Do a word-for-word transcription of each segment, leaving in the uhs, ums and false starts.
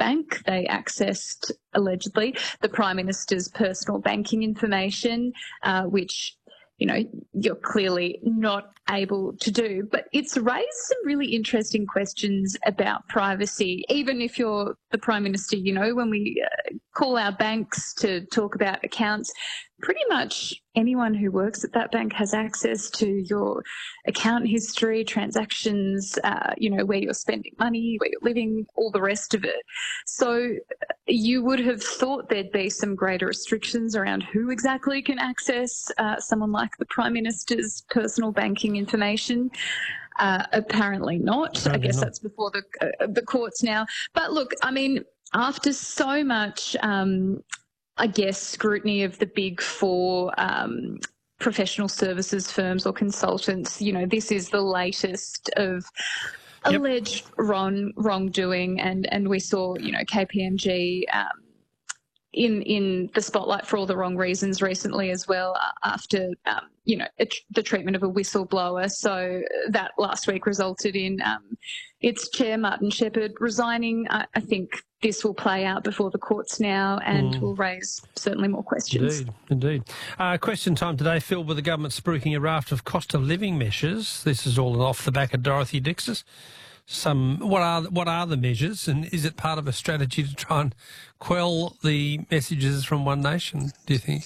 bank. They accessed, allegedly, the Prime Minister's personal banking information, uh, which, you know, you're clearly not able to do. But it's raised some really interesting questions about privacy. Even if you're the Prime Minister, you know, when we uh, call our banks to talk about accounts, pretty much anyone who works at that bank has access to your account history, transactions, uh, you know, where you're spending money, where you're living, all the rest of it. So you would have thought there'd be some greater restrictions around who exactly can access uh, someone like the Prime Minister's personal banking information. Uh, apparently not. Apparently I guess not. That's before the uh, the courts now. But look, I mean, after so much, um, I guess, scrutiny of the big four um, professional services firms or consultants, you know, this is the latest of Yep. alleged wrong wrongdoing, and and we saw, you know, K P M G um, in in the spotlight for all the wrong reasons recently as well, after um, you know it, the treatment of a whistleblower. So that last week resulted in um, its chair Martin Shepherd resigning. I, I think this will play out before the courts now and mm. will raise certainly more questions. Indeed, indeed. Uh, question time today filled with the government spruiking a raft of cost of living measures. This is all off the back of Dorothy Dix's. Some what are what are the measures, and is it part of a strategy to try and quell the messages from One Nation, do you think?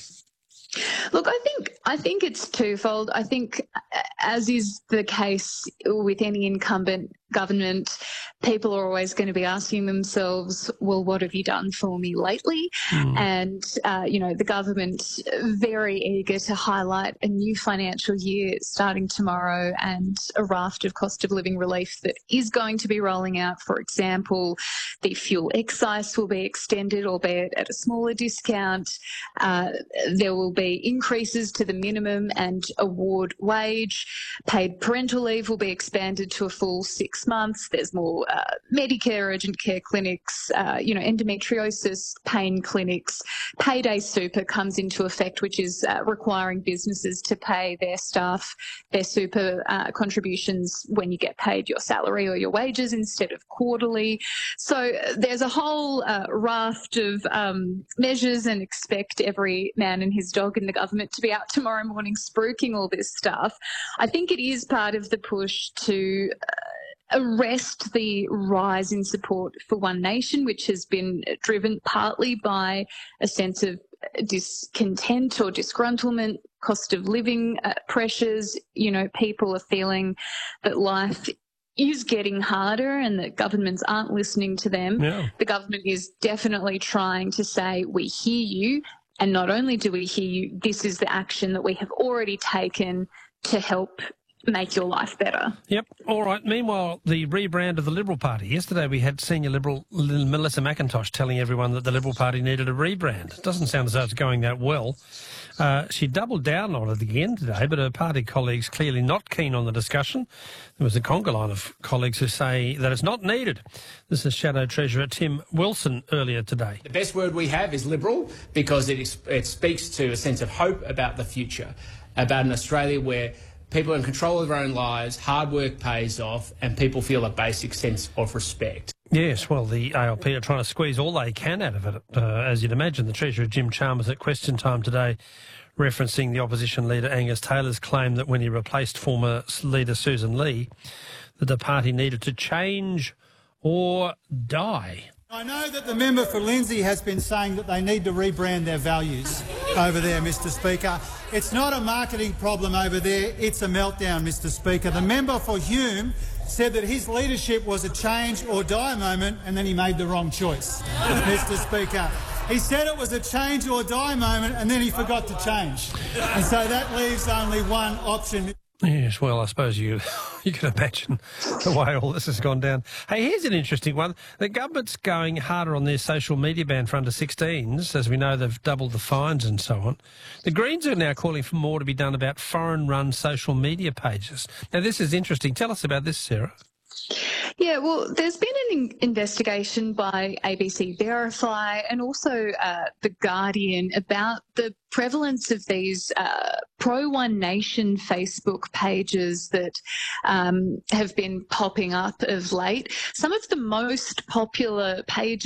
Look, I think I think it's twofold. I think, as is the case with any incumbent government, people are always going to be asking themselves, well, what have you done for me lately? Mm. And, uh, you know, the government very eager to highlight a new financial year starting tomorrow and a raft of cost of living relief that is going to be rolling out. For example, the fuel excise will be extended, albeit at a smaller discount. Uh, there will be increases to the minimum and award wage. Paid parental leave will be expanded to a full six months. There's more uh, Medicare urgent care clinics, uh, you know, endometriosis pain clinics. Payday super comes into effect, which is uh, requiring businesses to pay their staff their super uh, contributions when you get paid your salary or your wages instead of quarterly. So there's a whole uh, raft of um, measures, and expect every man and his dog in the government to be out tomorrow morning spruiking all this stuff. I think it is part of the push to uh, arrest the rise in support for One Nation, which has been driven partly by a sense of discontent or disgruntlement, cost of living uh, pressures. You know, people are feeling that life is getting harder and that governments aren't listening to them. Yeah. The government is definitely trying to say, we hear you, and not only do we hear you, this is the action that we have already taken to help make your life better. Yep. All right. Meanwhile, the rebrand of the Liberal Party. Yesterday we had senior Liberal Melissa McIntosh telling everyone that the Liberal Party needed a rebrand. It doesn't sound as though it's going that well. Uh, she doubled down on it again today, but her party colleagues clearly not keen on the discussion. There was a conga line of colleagues who say that it's not needed. This is Shadow Treasurer Tim Wilson earlier today. The best word we have is liberal, because it, it speaks to a sense of hope about the future, about an Australia where people are in control of their own lives, hard work pays off, and people feel a basic sense of respect. Yes, well, the A L P are trying to squeeze all they can out of it. Uh, as you'd imagine, the Treasurer, Jim Chalmers, at question time today, referencing the opposition leader Angus Taylor's claim that when he replaced former leader Susan Lee, that the party needed to change or die. I know that the member for Lindsay has been saying that they need to rebrand their values over there, Mr Speaker. It's not a marketing problem over there, it's a meltdown, Mr Speaker. The member for Hume said that his leadership was a change or die moment, and then he made the wrong choice, Mr Speaker. He said it was a change or die moment, and then he forgot to change. And so that leaves only one option. Yes, well, I suppose you you can imagine the way all this has gone down. Hey, here's an interesting one. The government's going harder on their social media ban for under sixteens. As we know, they've doubled the fines and so on. The Greens are now calling for more to be done about foreign-run social media pages. Now, this is interesting. Tell us about this, Sarah. Yeah, well, there's been an in- investigation by A B C Verify and also uh, The Guardian about the prevalence of these uh, pro-One Nation Facebook pages that um, have been popping up of late. Some of the most popular pages